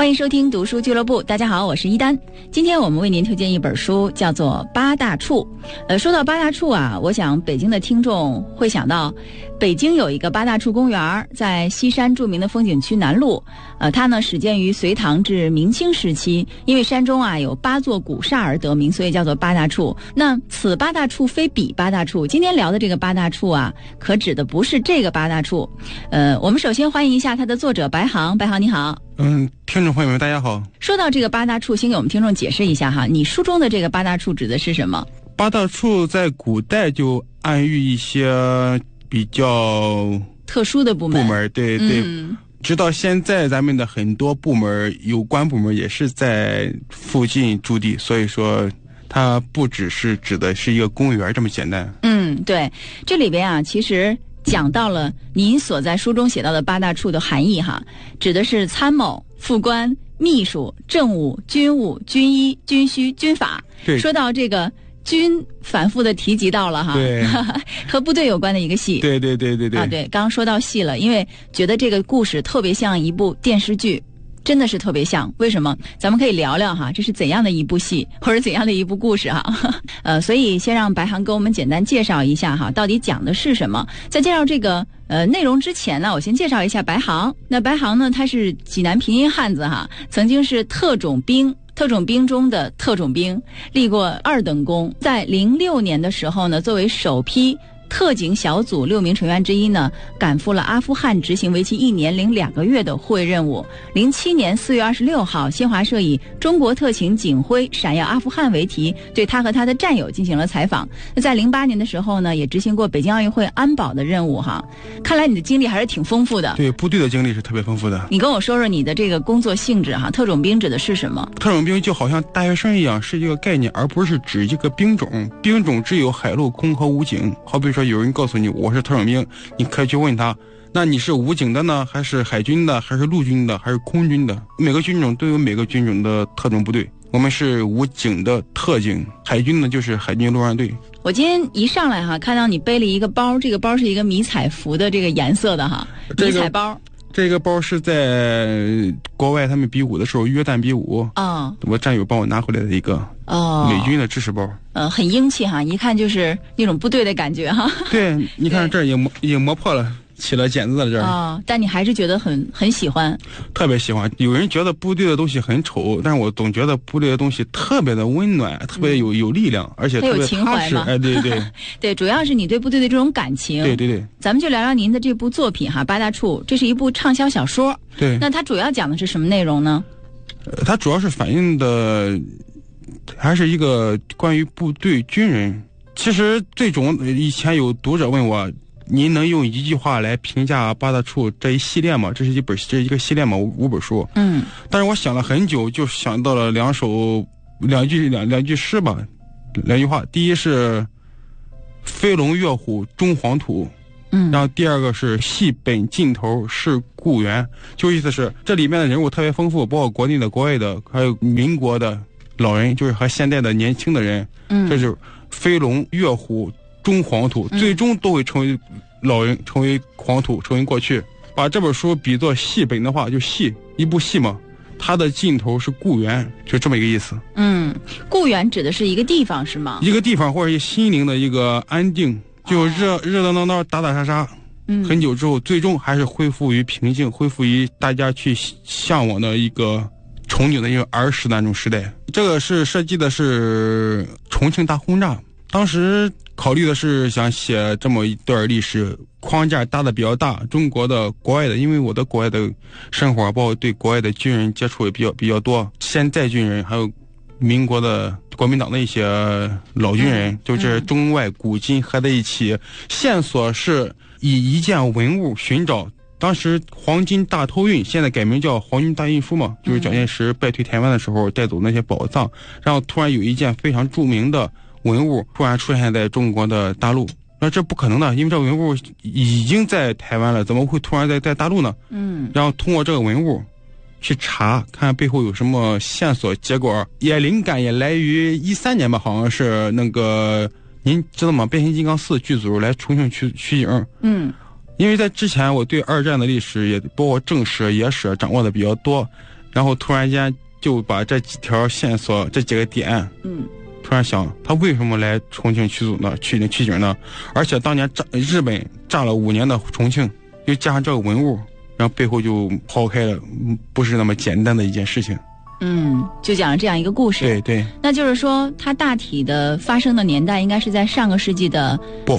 欢迎收听读书俱乐部，大家好，我是一丹。今天我们为您推荐一本书，叫做《八大处》。说到八大处啊，我想北京的听众会想到，北京有一个八大处公园，在西山著名的风景区南路。它呢始建于隋唐至明清时期，因为山中啊有8座古刹而得名，所以叫做八大处。那此八大处非彼八大处，今天聊的这个八大处啊，可指的不是这个八大处。我们首先欢迎一下它的作者白航，白航你好。 听众朋友们大家好。 说到这个八大处，先给我们听众解释一下哈，你书中的这个八大处指的是什么？ 八大处在古代就暗喻一些比较特殊的部门， 对对。直到现在咱们的很多部门，有关部门也是在附近驻地，所以说它不只是指的是一个公园这么简单。 对，这里边啊其实讲到了您所在书中写到的八大处的含义哈，指的是参谋、副官、秘书、政务、军务、军医、军需、军法。 对， 说到这个军反复的提及到了哈， 对， 和部队有关的一个戏。 对啊，对，刚刚说到戏了，因为觉得这个故事特别像一部电视剧。真的是特别像，为什么？咱们可以聊聊哈，这是怎样的一部戏，或者怎样的一部故事哈。所以先让白航给我们简单介绍一下哈，到底讲的是什么。在介绍这个内容之前呢，我先介绍一下白航。那白航呢，他是济南平阴汉子哈，曾经是特种兵中的特种兵，立过2等功。在06年的时候呢，作为首批特警小组6名成员之一呢，赶赴了阿富汗执行为期1年零2个月的护卫任务。07年4月26号，新华社以中国特勤警徽闪耀阿富汗为题，对他和他的战友进行了采访。那在08年的时候呢，也执行过北京奥运会安保的任务哈。看来你的经历还是挺丰富的。 对，部队的经历是特别丰富的。 你跟我说说你的这个工作性质哈，特种兵指的是什么？ 特种兵就好像大学生一样，是一个概念，而不是指一个兵种。兵种只有海陆空和武警。好比说有人告诉你我是特种兵，你可以去问他，那你是武警的呢，还是海军的，还是陆军的，还是空军的？每个军种都有每个军种的特种部队。我们是武警的特警，海军呢就是海军陆战队。 我今天一上来哈，看到你背了一个包，这个包是一个迷彩服的这个颜色的哈，迷彩包。 这个包是在国外他们比武的时候，约旦比武我战友帮我拿回来的一个美军的制式包。 很英气哈，一看就是那种部队的感觉哈。 对，你看这儿已经磨破了，起了茧子在这儿但你还是觉得很喜欢，特别喜欢。有人觉得部队的东西很丑，但是我总觉得部队的东西特别的温暖，特别有力量，而且特别踏实。对对，主要是你对部队的这种感情。 对， 咱们就聊聊您的这部作品哈，《八大处》，这是一部畅销小说。 对， 那它主要讲的是什么内容呢？ 它主要是反映的还是一个关于部队军人。其实这种以前有读者问我，您能用一句话来评价八大处这一系列吗？这是一个系列吗？5本书。但是我想了很久，就想到了两句诗吧，2句话。第一是飞龙跃虎终黄土，然后第二个是戏本尽头是故园，就意思是这里面的人物特别丰富，包括国内的、国外的，还有民国的老人，就是和现代的年轻的人。这就是飞龙跃虎终黄土，最终都会成为老人，成为黄土，成为过去。把这本书比作戏本的话，就戏一部戏嘛，它的尽头是故园，就这么一个意思。 故园指的是一个地方是吗？ 一个地方或者一心灵的一个安定，就热闹闹打打杀杀，很久之后最终还是恢复于平静，恢复于大家去向往的一个憧憬的一个儿时的那种时代。这个是设计的是重庆大轰炸，当时考虑的是想写这么一段历史，框架搭的比较大，中国的、国外的，因为我的国外的生活，包括对国外的军人接触也比较多，现在军人还有民国的国民党的一些老军人，就是中外古今合在一起。线索是以一件文物寻找。当时黄金大偷运，现在改名叫黄金大运输嘛，就是蒋介石败退台湾的时候带走那些宝藏，然后突然有一件非常著名的文物突然出现在中国的大陆。那这不可能的，因为这文物已经在台湾了，怎么会突然在大陆呢？然后通过这个文物去查看背后有什么线索，结果灵感也来于13年吧，好像是那个您知道吗？变形金刚4剧组来重庆取景。因为在之前我对2战的历史也包括正史野史掌握的比较多， 然后突然间就把这几条线索这几个点，突然想他为什么来重庆取景呢？而且当年日本炸了5年的重庆，又加上这个文物，然后背后就抛开了不是那么简单的一件事情。 就讲了这样一个故事。 对， 那就是说它大体的发生的年代应该是在上个世纪的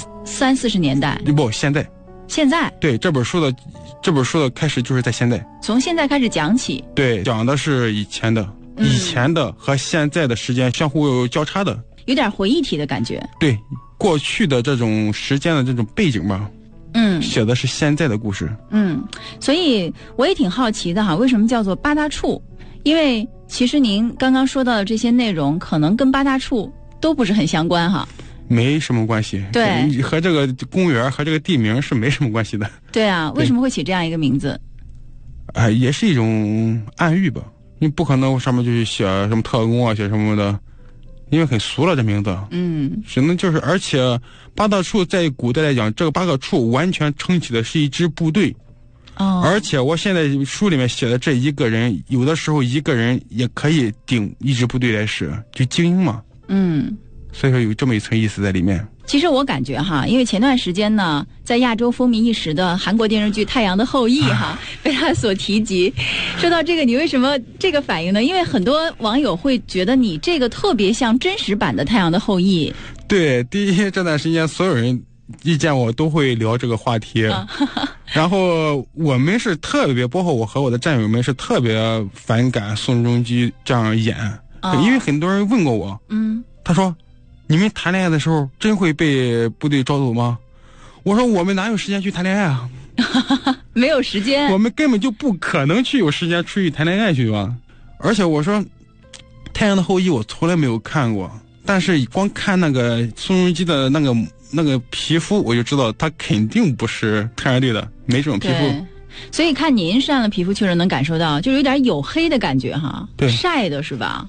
30-40年代。 不，现在对这本书的开始就是在现在， 从现在开始讲起。 对，讲的是以前的和现在的时间相互有交叉的， 有点回忆体的感觉。对， 过去的这种时间的这种背景吧。写的是现在的故事。 所以我也挺好奇的哈，为什么叫做八大处？因为其实您刚刚说到的这些内容，可能跟八大处都不是很相关哈。 没什么关系， 对， 和这个公园和这个地名是没什么关系的。 对啊，为什么会起这样一个名字？ 也是一种暗喻吧。你不可能上面就写什么特工啊，写什么的，因为很俗了这名字。只能就是，而且八大处在古代来讲，这个8个处完全撑起的是一支部队。而且我现在书里面写的这一个人，有的时候一个人也可以顶一支部队来使，就精英嘛。所以说有这么一层意思在里面。 其实我感觉哈，因为前段时间呢，在亚洲风靡一时的韩国电视剧《太阳的后裔》被他所提及。说到这个，你为什么这个反应呢？因为很多网友会觉得你这个特别像真实版的《太阳的后裔》。 对，第一这段时间所有人一见我都会聊这个话题。然后我们是特别，包括我和我的战友们是特别反感宋仲基这样演。因为很多人问过我，他说你们谈恋爱的时候真会被部队招走吗？我说我们哪有时间去谈恋爱啊？ 没有时间， 我们根本就不可能去有时间出去谈恋爱去吧。而且我说《太阳的后裔》我从来没有看过，但是光看那个宋仲基的那个皮肤，我就知道他肯定不是特战队的，没这种皮肤。 所以看您上的皮肤确实能感受到，就有点黝黑的感觉哈。对，晒的是吧？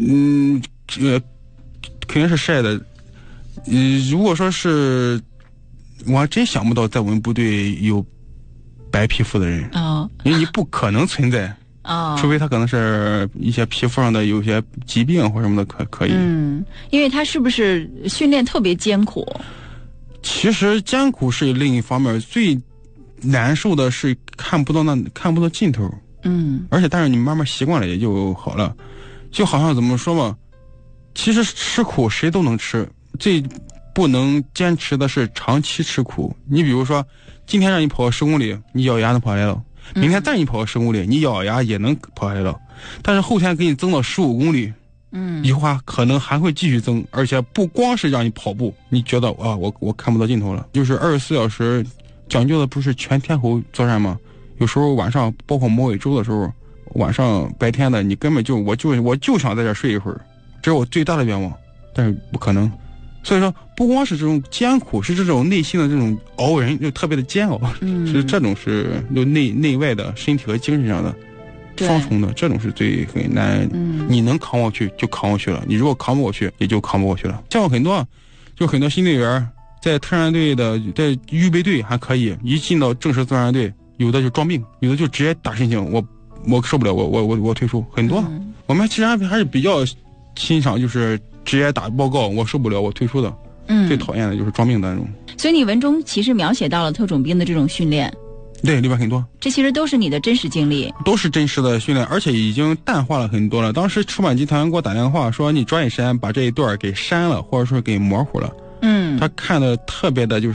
肯定是晒的。如果说是，我还真想不到在我们部队有白皮肤的人。因为你不可能存在。除非他可能是一些皮肤上的有些疾病或什么的可以。 因为他是不是训练特别艰苦？ 其实艰苦是另一方面，最难受的是看不到尽头。而且但是你慢慢习惯了也就好了。就好像怎么说嘛，其实吃苦谁都能吃，最不能坚持的是长期吃苦。你比如说今天让你跑个10公里，你咬牙能跑下来了，明天再让你跑个10公里，你咬牙也能跑下来了。但是后天给你增到15公里，以后可能还会继续增，而且不光是让你跑步，你觉得我看不到尽头了。就是24小时讲究的不是全天候作战吗？有时候晚上，包括末尾周的时候，晚上白天的你根本就我就想在这睡一会儿，这是我最大的愿望，但是不可能。所以说不光是这种艰苦，是这种内心的这种熬人，就特别的煎熬。是这种是就内外的身体和精神上的双重的，这种是很难。你能扛过去就扛过去了，你如果扛不过去也就扛不过去了。像很多新队员在特战队的，在预备队还可以，一进到正式作战队，有的就装病，有的就直接打申请，我受不了，我退出。很多我们其实还是比较欣赏，就是直接打报告，我受不了，我退出的。最讨厌的就是装病的那种。 所以你文中其实描写到了特种兵的这种训练。 对，里边很多， 这其实都是你的真实经历， 都是真实的训练，而且已经淡化了很多了。当时出版集团给我打电话说，你抓紧时间把这一段给删了，或者说给模糊了。他看的特别的就是，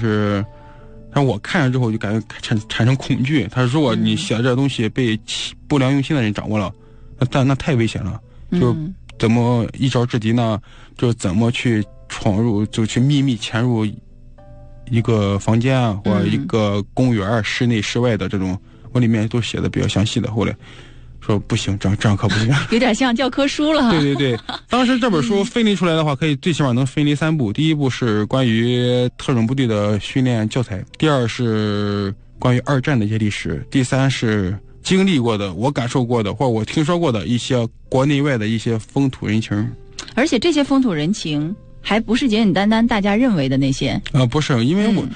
让我看了之后就感觉产生恐惧。他说，如果你写的这东西被不良用心的人掌握了，那太危险了。就怎么一招制敌呢？就怎么去闯入，就去秘密潜入一个房间啊，或者一个公园室内室外的这种，我里面都写的比较详细的。后来说不行，这样可不行， 有点像教科书了。 对，当时这本书分离出来的话，可以最起码能分离3部。第一部是关于特种部队的训练教材，第二是关于2战的一些历史，第三是经历过的、我感受过的或者我听说过的一些国内外的一些风土人情。 而且这些风土人情还不是简简单单大家认为的那些。 不是，因为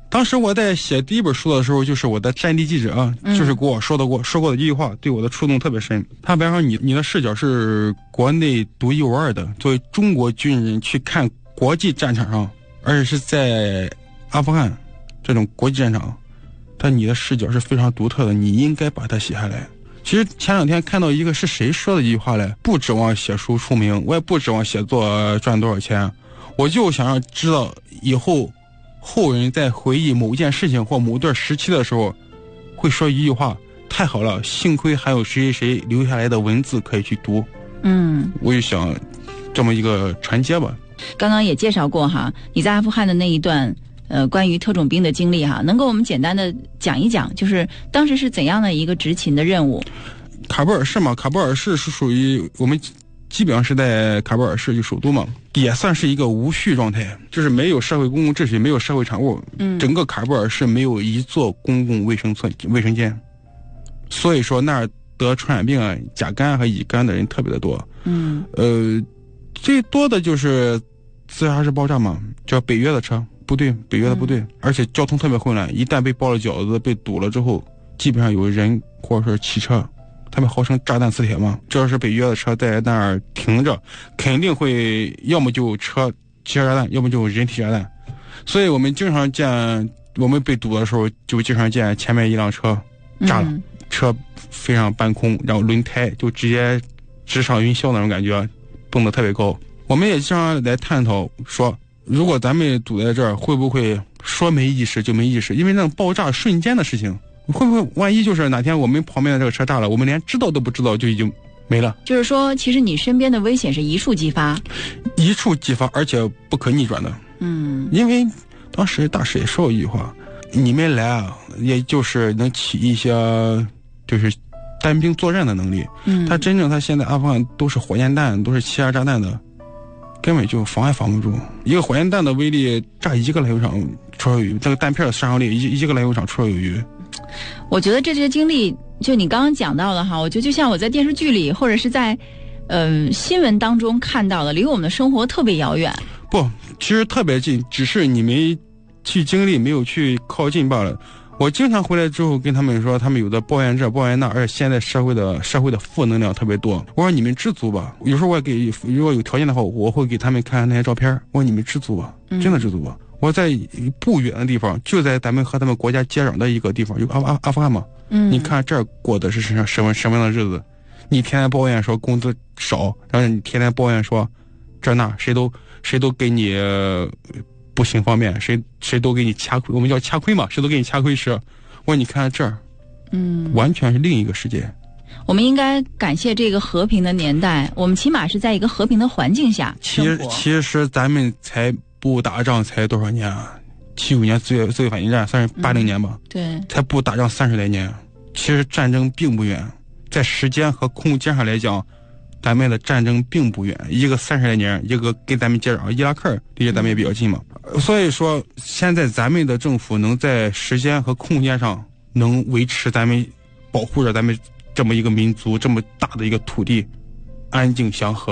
当时我在写第一本书的时候，就是我的战地记者啊，就是给我说过的一句话，对我的触动特别深。他比方说你的视角是国内独一无二的，作为中国军人去看国际战场上，而且是在阿富汗这种国际战场，但你的视角是非常独特的，你应该把它写下来。其实前两天看到一个是谁说的一句话来，不指望写书出名，我也不指望写作赚多少钱，我就想要知道以后后人在回忆某件事情或某段时期的时候，会说一句话：太好了，幸亏还有谁谁谁留下来的文字可以去读。我就想这么一个传接吧。 刚刚也介绍过哈，你在阿富汗的那一段关于特种兵的经历哈，能够我们简单的讲一讲，就是当时是怎样的一个执勤的任务？ 喀布尔市嘛，喀布尔市是属于我们基本上是在喀布尔市就首都嘛，也算是一个无序状态，就是没有社会公共秩序，没有社会产物。整个喀布尔市没有一座公共卫生间，所以说那儿得传染病啊、甲肝和乙肝的人特别的多。最多的就是自杀式爆炸嘛，叫北约的车部队，而且交通特别混乱，一旦被包了饺子被堵了之后，基本上有人或者是汽车，他们号称炸弹磁铁嘛，只要是北约的车在那儿停着，肯定会要么就汽车炸弹，要么就人体炸弹。所以我们经常见，我们被堵的时候就经常见前面一辆车炸了，车飞上半空，然后轮胎就直接直上云霄那种感觉，蹦得特别高。我们也经常来探讨说，如果咱们堵在这儿，会不会说没意识就没意识？因为那种爆炸瞬间的事情，会不会万一就是哪天我们旁边的这个车炸了，我们连知道都不知道就已经没了？就是说，其实你身边的危险是一触即发， 而且不可逆转的。因为当时大使也说过一句话，你们来啊，也就是能起一些就是单兵作战的能力。他现在阿富汗都是火箭弹，都是气压炸弹的，根本就防不住。一个火箭弹的威力炸一个篮球场绰绰有余，这个弹片的杀伤力一个篮球场绰绰有余。 我觉得这些经历，就你刚刚讲到的哈，我觉得就像我在电视剧里或者是在新闻当中看到的，离我们的生活特别遥远。 不，其实特别近，只是你没去经历，没有去靠近罢了。我经常回来之后跟他们说，他们有的抱怨这抱怨那，而且现在社会的负能量特别多。我说你们知足吧，有时候如果有条件的话，我会给他们看那些照片。我说你们知足吧，真的知足吧。我在不远的地方，就在咱们和他们国家接壤的一个地方，有阿富汗嘛。你看这儿过的是什么样的日子？你天天抱怨说工资少，然后你天天抱怨说这那谁都给你不行方便，谁都给你掐亏，我们叫掐亏嘛，谁都给你掐亏吃。我说你看这儿，完全是另一个世界。 我们应该感谢这个和平的年代，我们起码是在一个和平的环境下生活。 其实咱们才不打仗才多少年啊？75年自卫反击战算是80年吧， 对， 才不打仗30来年。其实战争并不远，在时间和空间上来讲，咱们的战争并不远，一个30来年，一个跟咱们接壤伊拉克离着咱们也比较近嘛。所以说现在咱们的政府能在时间和空间上能维持咱们保护着咱们这么一个民族，这么大的一个土地安静祥和。